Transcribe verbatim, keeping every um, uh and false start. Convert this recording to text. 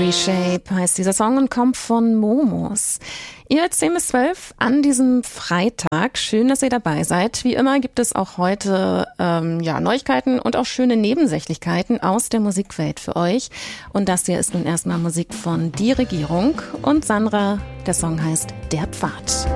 Reshape heißt dieser Song und kommt von Momos. Ihr hört zehn bis zwölf an diesem Freitag. Schön, dass ihr dabei seid. Wie immer gibt es auch heute ähm, ja, Neuigkeiten und auch schöne Nebensächlichkeiten aus der Musikwelt für euch. Und das hier ist nun erstmal Musik von Die Regierung und Sandra. Der Song heißt Der Pfad.